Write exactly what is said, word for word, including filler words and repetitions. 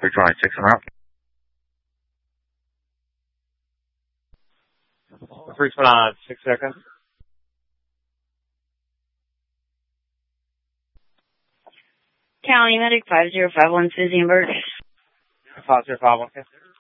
three twenty-six en route. three twenty-six seconds. County Medic five zero five one, Susie and Bert. five zero five one, okay.